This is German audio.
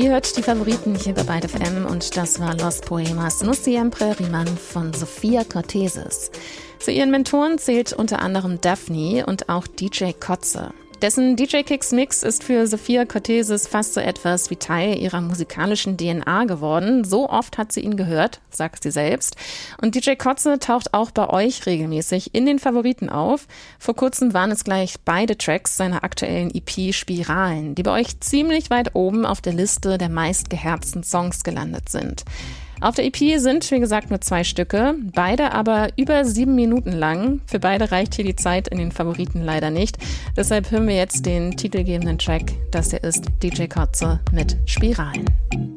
Ihr hört die Favoriten hier bei Beide FM und das war Los Poemas No Siempre Riman von Sophia Cortesis. Zu ihren Mentoren zählt unter anderem Daphne und auch DJ Kotze. Dessen DJ Kicks Mix ist für Sophia Cortesis fast so etwas wie Teil ihrer musikalischen DNA geworden. So oft hat sie ihn gehört, sagt sie selbst. Und DJ Kotze taucht auch bei euch regelmäßig in den Favoriten auf. Vor kurzem waren es gleich beide Tracks seiner aktuellen EP Spiralen, die bei euch ziemlich weit oben auf der Liste der meistgeherzten Songs gelandet sind. Auf der EP sind, wie gesagt, nur 2 Stücke, beide aber über 7 Minuten lang. Für beide reicht hier die Zeit in den Favoriten leider nicht. Deshalb hören wir jetzt den titelgebenden Track. Das hier ist DJ Kotze mit Spiralen.